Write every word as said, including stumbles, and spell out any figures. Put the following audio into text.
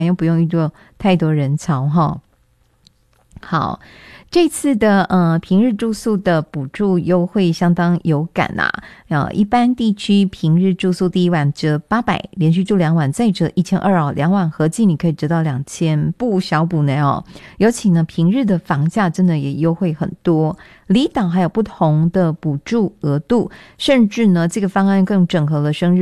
又不用遇到太多人潮哈。好，这次的呃平日住宿的补助优惠相当有感啊！呃，一般地区平日住宿第一晚折八百，连续住两晚再折一千二哦，两晚合计你可以折到两千，不小补呢哦。尤其呢，平日的房价真的也优惠很多，离岛还有不同的补助额度，甚至呢，这个方案更整合了生日